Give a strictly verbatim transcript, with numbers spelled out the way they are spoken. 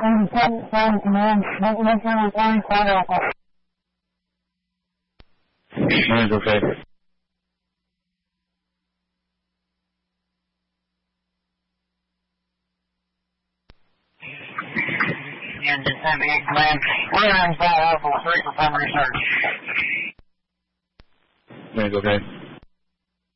Man's okay. Engine seventy-eight command. We're on Fall Alpha three for some research. Man's okay.